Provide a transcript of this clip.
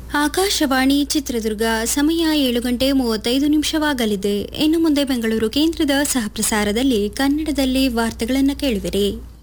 ಆಕಾಶವಾಣಿ ಚಿತ್ರದುರ್ಗ ಸಮಯ 7:35 ಇನ್ನು ಮುಂದೆ ಬೆಂಗಳೂರು ಕೇಂದ್ರದ ಸಹಪ್ರಸಾರದಲ್ಲಿ ಕನ್ನಡದಲ್ಲಿ ವಾರ್ತೆಗಳನ್ನು ಕೇಳುವಿರಿ.